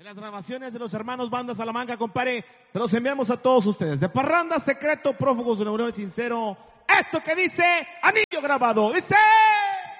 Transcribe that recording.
En las grabaciones de los hermanos Banda Salamanca, compadre, se los enviamos a todos ustedes. De Parranda, Secreto, Prófugos de Neurones Sincero. Esto que dice Anillo Grabado. Dice...